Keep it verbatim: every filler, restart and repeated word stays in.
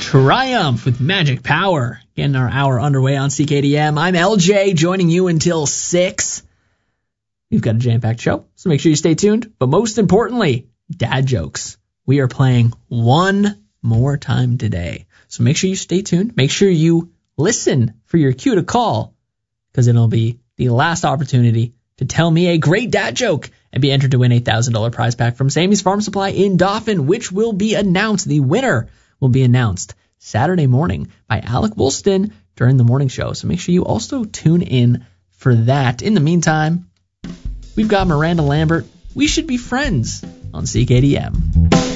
Triumph with Magic Power. Getting our hour underway on C K D M. I'm L J, joining you until six. We've got a jam-packed show, so make sure you stay tuned. But most importantly, dad jokes. We are playing one more time today. So make sure you stay tuned. Make sure you listen for your cue to call, because it'll be the last opportunity to tell me a great dad joke and be entered to win a one thousand dollars prize pack from Sammy's Farm Supply in Dauphin, which will be announced. The winner will be announced Saturday morning by Alec Woolston during the morning show. So make sure you also tune in for that. In the meantime, we've got Miranda Lambert. We should be friends on C K D M.